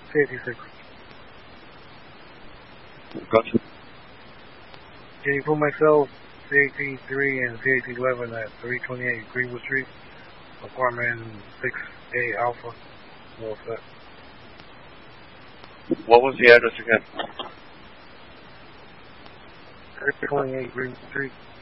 56. Gotcha. Can you put myself, CAT3 and CAT11 at 328 Greenwood Street, apartment 6A Alpha, well set. What was the address again? 328 Greenwood Street.